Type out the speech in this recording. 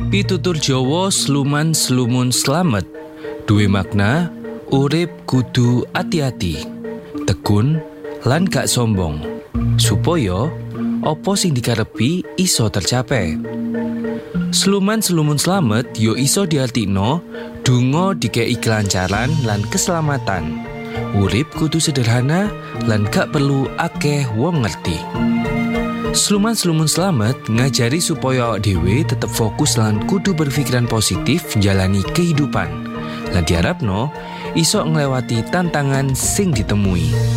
Pitutur Jawa Sluman Slumun Slamet duwe makna urip kudu ati-ati, tekun lan gak sombong, supaya apa sing dikarepi iso tercapai. Sluman Slumun Slamet yo iso diartikno donga dikei kelancaran lan keselamatan. Urip kudu sederhana lan gak perlu akeh wong ngerti. Sluman Slumun Slamet ngajari supaya awak dhewe tetep fokus lan kudu berpikiran positif jalani kehidupan. Lan diharapno iso nglewati tantangan sing ditemui.